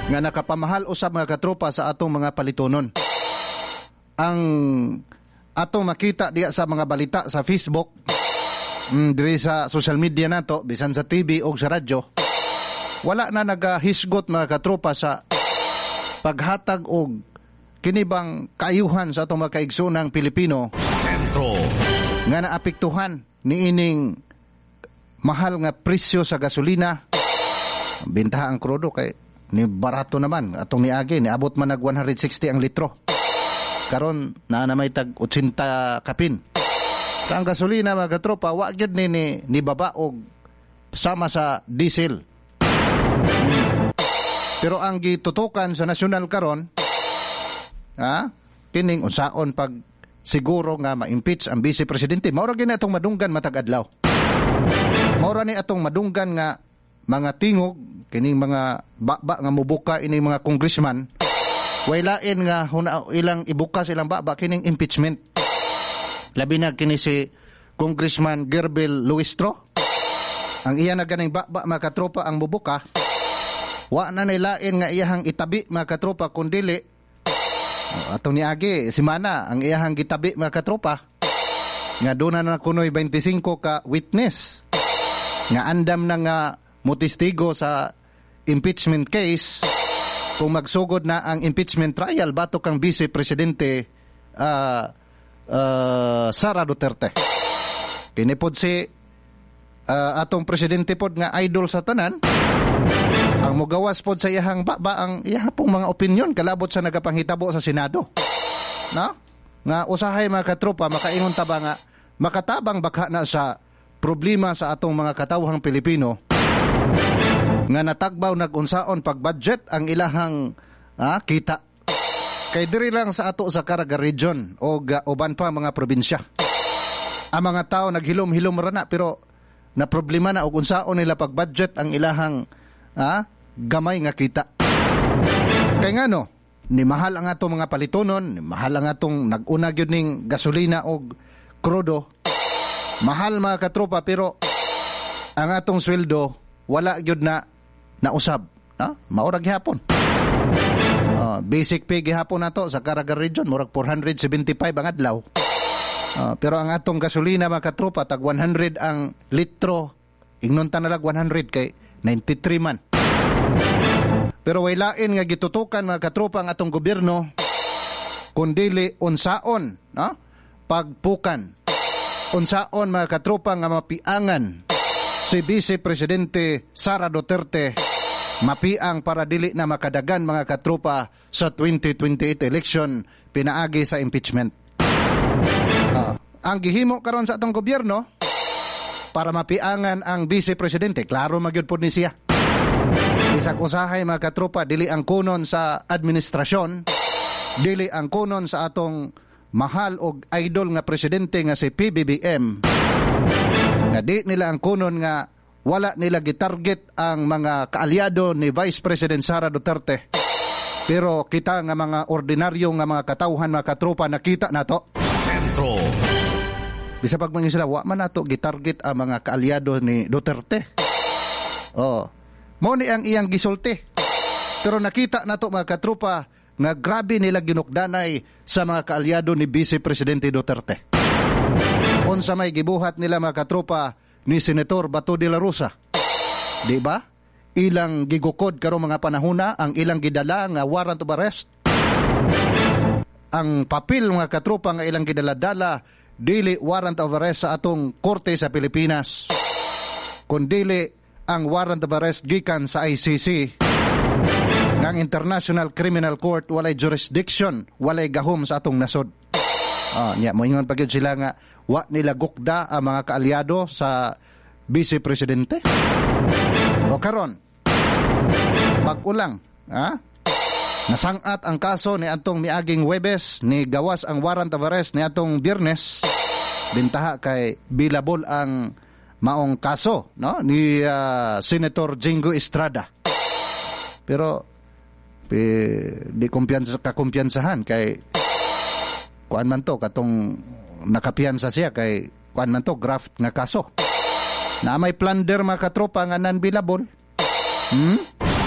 nga nakapamahal usab mga katropa sa atong mga palitonon. Ang atong makita diya sa mga balita sa Facebook, diri sa social media nato, bisan sa TV o sa radyo, wala na nagahisgot mga katropa sa paghatag og kinibang kaayuhan sa atong mga kaigsoonang Pilipino Sentro nga naapektuhan ni ining mahal nga presyo sa gasolina. Bintaha ang krudo kay ni barato naman atong niagi, niabot man nag 160 ang litro. Karon na may tag 80 kapin. Ang gasolina mga katropa wa gyud ni baba og sama sa diesel. Pero ang gitutukan sa nasyonal karon, kining unsaon pag siguro nga ma-impeach ang vice presidente. Maura gini atong madunggan matag adlaw. Maura ni atong madunggan nga mga tingog kining mga baba nga mubuka ini mga congressman, way lain nga ilang ibukas ilang baba kining impeachment. Labi na kini si Congressman Gerbel Luistro. Ang iya na ganing baba mga katropa ang mubuka, wa na nilain nga iyahang itabi mga katropa kundili atong niagi si Mana ang iyahang gitabi mga katropa nga doon na kunoy 25 ka witness nga andam na nga mutistigo sa impeachment case kung magsugod na ang impeachment trial batok kang Vice Presidente Sara Duterte. Kinipod si atong presidente pod nga idol sa tanan, ang mugawas pod sa iyahang baba ang iyahang mga opinion kalabot sa nagapanghitabo sa Senado. Nga usahay mga katropa makaingon ta ba nga makatabang baka na sa problema sa atong mga katawhang Pilipino nga natagbaw nag-unsaon pag-budget ang ilahang kita. Kay diri lang sa ato sa Caraga region o uban pa mga probinsya. Ang mga tao naghilom-hilom ra na pero na problema na og unsaon nila pag-budget ang ilahang gamay nga kita. Kay ngano ni mahal ang atong mga palitonon, ni mahal ang atong nag-una gyud ning gasolina og krudo. Mahal mga katropa pero ang atong sweldo wala gyud na nausab. Maurag gihapon. Basic pay gihapon nato sa Caraga region murag 475 ang adlaw. Pero ang atong gasolina mga katropa tag 100 ang litro. Ingnon ta na lang 100 kay 93 man. Pero way lain nga gitutukan mga katropa ang atong gobyerno kundili unsaon pagpukan. Unsaon mga katropa nga mapiangan si Vice Presidente Sara Duterte mapiang para dili na makadagan mga katropa sa 2028 election pinaagi sa impeachment. Ang gihimo karon sa atong gobyerno para mapiangan ang Vice Presidente, klaro magyud pod ni siya. Isag usahay mga katropa, dili ang kunon sa administrasyon, dili ang kunon sa atong mahal og idol nga presidente nga si PBBM. Nga di nila ang kunon nga wala nila gitarget ang mga kaalyado ni Vice President Sara Duterte. Pero kita nga mga ordinaryo nga mga katawhan mga katropa nakita nato. Sentro. Bisa pag mga sila, wa man nato gitarget ang mga kaalyado ni Duterte. Mo ni ang iyang gisulti. Pero nakita nato mga katropa nga grabe nila ginukdanay sa mga kaalyado ni Vice Presidente Duterte. Unsa may gibuhat nila mga katropa ni Senator Bato de la Rosa. Di ba? Ilang gigukod karong mga panahuna ang ilang gidala nga warrant of arrest. Ang papel mga katropa nga ilang gidala-dala dili warrant of arrest sa atong korte sa Pilipinas. Kundili ang warrant of arrest gikan sa ICC. Ng International Criminal Court walay jurisdiction, walay gahom sa atong nasod. Moingon pa gyud sila nga wa nila gukda ang mga kaalyado sa Vice Presidente. O karon pag-ulang, nasangat ang kaso ni atong miaging Huwebes, ni gawas ang warrant of arrest ni atong Biyernes. Bintaha kay bilabol ang maong kaso ni Senator Jingo Estrada. Pero di kumpiyansahan kay kuan man to katong nakapiyansa siya kay kuan man to graft nga kaso. Na may plunder mga katropa nga non-billable.